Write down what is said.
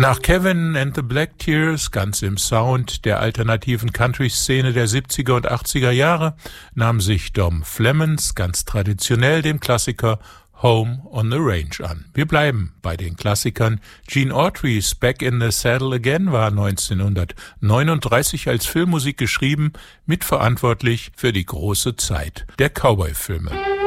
Nach Kevin and the Black Tears, ganz im Sound der alternativen Country-Szene der 70er und 80er Jahre, nahm sich Dom Flemons ganz traditionell dem Klassiker Home on the Range an. Wir bleiben bei den Klassikern. Gene Autry's Back in the Saddle Again war 1939 als Filmmusik geschrieben, mitverantwortlich für die große Zeit der Cowboy-Filme.